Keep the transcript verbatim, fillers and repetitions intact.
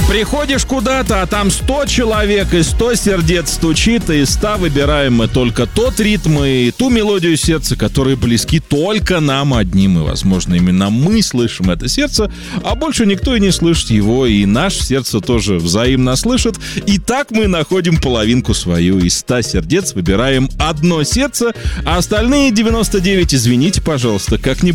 Приходишь куда-то, а там сто человек и сто сердец стучит, и из ста выбираем мы только тот ритм и ту мелодию сердца, которые близки только нам одним. И, возможно, именно мы слышим это сердце, а больше никто и не слышит его, и наше сердце тоже взаимно слышит. И так мы находим половинку свою. Из ста сердец выбираем одно сердце, а остальные девяносто девять, извините, пожалуйста, как-нибудь